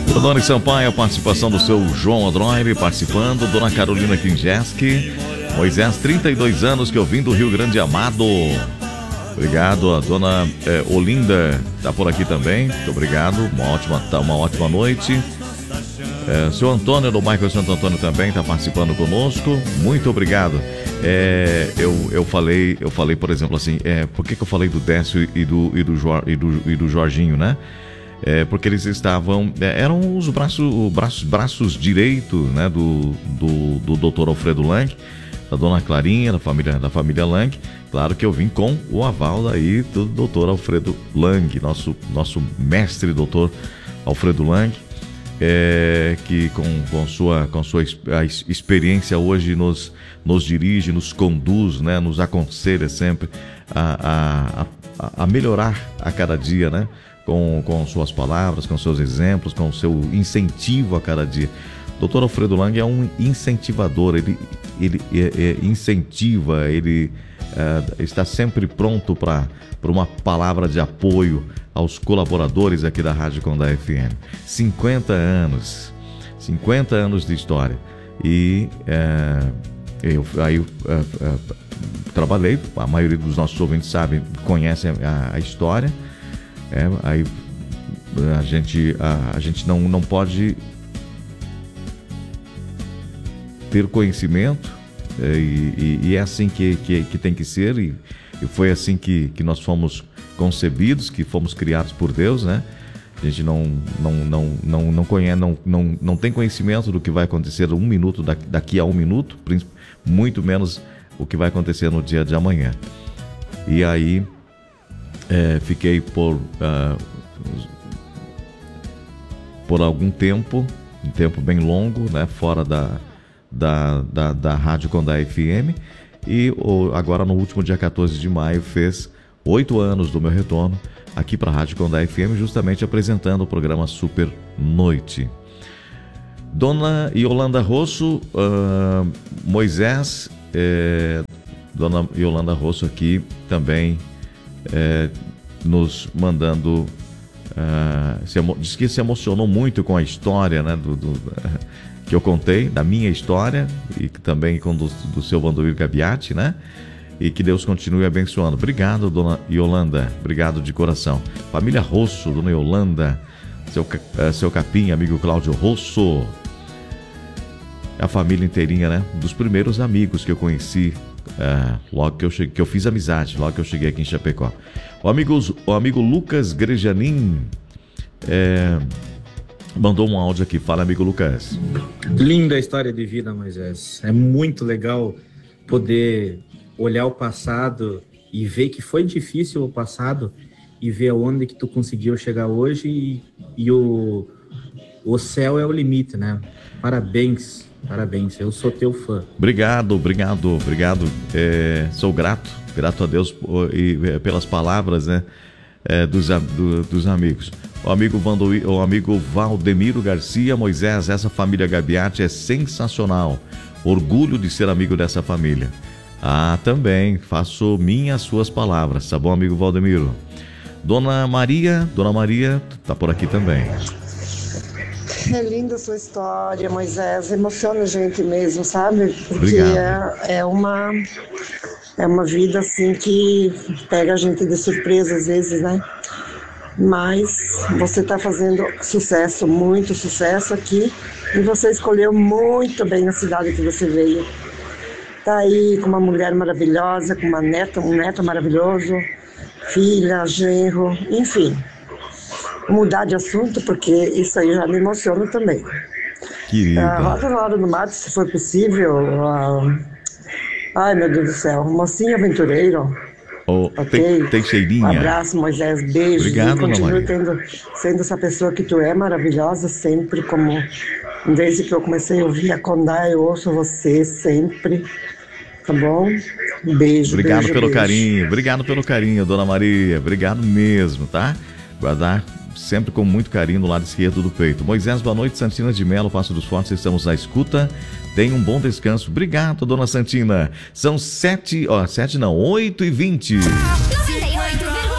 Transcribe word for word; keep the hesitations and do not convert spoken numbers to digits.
Dona Sampaio, a participação do seu João Adroire participando, Dona Carolina Kinjeski, Moisés, trinta e dois anos que eu vim do Rio Grande Amado. Obrigado, a Dona é, Olinda está por aqui também, muito obrigado, uma ótima, uma ótima noite. É, o seu Antônio do Michael Santo Antônio também está participando conosco, muito obrigado. É, eu, eu, falei, eu falei, por exemplo, assim, é, por que, que eu falei do Décio e do, e do, Jor, e do, e do Jorginho, né? É, porque eles estavam, é, eram os braços, braços, braços direitos, né, do, do, do doutor Alfredo Lang, da Dona Clarinha, da família, da família Lang. Claro que eu vim com o aval daí do doutor Alfredo Lang, nosso, nosso mestre doutor Alfredo Lang, é, que com, com sua, com sua experiência hoje nos, nos dirige, nos conduz, né, nos aconselha sempre a, a, a, a melhorar a cada dia, né? Com, com suas palavras, com seus exemplos, com o seu incentivo a cada dia. doutor Alfredo Lang é um incentivador, ele, ele é, é, incentiva, ele é, está sempre pronto para uma palavra de apoio aos colaboradores aqui da Rádio Condá F M. cinquenta anos, cinquenta anos de história. E é, eu aí é, é, trabalhei, a maioria dos nossos ouvintes sabem, conhecem a, a história. É, aí a gente, a, a gente não, não pode ter conhecimento, é, e, e é assim que, que, que tem que ser, e, e foi assim que, que nós fomos concebidos, que fomos criados por Deus, né? A gente não, não, não, não, não, conhece, não, não, não tem conhecimento do que vai acontecer um minuto daqui a um minuto, muito menos o que vai acontecer no dia de amanhã. E aí É, fiquei por, uh, por algum tempo, um tempo bem longo, né, fora da, da, da, da Rádio Condá F M, e oh, agora no último dia quatorze de maio fez oito anos do meu retorno aqui para a Rádio Condá F M, justamente apresentando o programa Super Noite. Dona Yolanda Rosso, uh, Moisés, eh, Dona Yolanda Rosso aqui também, É, nos mandando, uh, se emo, diz que se emocionou muito com a história, né, do, do, uh, que eu contei, da minha história, e também com do, do seu Vandoir Gabiati, né? E que Deus continue abençoando. Obrigado, Dona Yolanda, obrigado de coração. Família Rosso, Dona Yolanda, seu, uh, seu Capim, amigo Cláudio Rosso, a família inteirinha, né? Dos primeiros amigos que eu conheci. É, logo que eu, cheguei, que eu fiz amizade, logo que eu cheguei aqui em Chapecó. O amigo, o amigo Lucas Grejanin é, mandou um áudio aqui. Fala, amigo Lucas. Linda história de vida, Moisés. É muito legal poder olhar o passado e ver que foi difícil o passado e ver aonde que tu conseguiu chegar hoje, e, e o, o céu é o limite, né? Parabéns. Parabéns, eu sou teu fã. Obrigado, obrigado, obrigado. É, sou grato, grato a Deus por, e, pelas palavras, né, é, dos, do, dos amigos. O amigo, Vando, o amigo Valdemiro Garcia, Moisés, essa família Gabiati é sensacional. Orgulho de ser amigo dessa família. Ah, também, faço minhas suas palavras, tá bom, amigo Valdemiro? Dona Maria, Dona Maria, tá por aqui também. É linda a sua história, Moisés, emociona a gente mesmo, sabe? Porque é, é, uma, é uma vida assim que pega a gente de surpresa às vezes, né? Mas você está fazendo sucesso, muito sucesso aqui, e você escolheu muito bem a cidade que você veio. Tá aí com uma mulher maravilhosa, com uma neta, um neto maravilhoso, filha, genro, enfim. Mudar de assunto, porque isso aí já me emociona também. Querida. Ah, roda na hora do mato, se for possível. Ah, ai, meu Deus do céu. Mocinho aventureiro. Oh, ok? Tem cheirinha. Um abraço, Moisés. Beijo. Obrigado, e continue tendo, sendo essa pessoa que tu é, maravilhosa, sempre, como desde que eu comecei a ouvir a Condá, eu ouço você sempre. Tá bom? Um beijo. Obrigado beijo, pelo beijo. carinho. Obrigado pelo carinho, Dona Maria. Obrigado mesmo, tá? Guardar sempre com muito carinho no lado esquerdo do peito. Moisés, boa noite. Santina de Melo, Passo dos Fortes, estamos à escuta. Tenha um bom descanso. Obrigado, Dona Santina. São sete, ó, sete não, oito e vinte.